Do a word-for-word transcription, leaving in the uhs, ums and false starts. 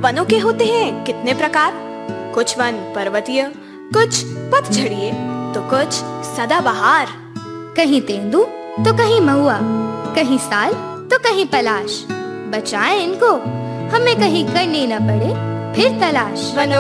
वनों के होते हैं कितने प्रकार। कुछ वन पर्वतीय, कुछ पतझड़िए, तो कुछ सदाबहार। कहीं तेंदू तो कहीं महुआ, कहीं साल तो कहीं पलाश। बचाएं इनको, हमें कहीं करनी न पड़े फिर तलाश। वनों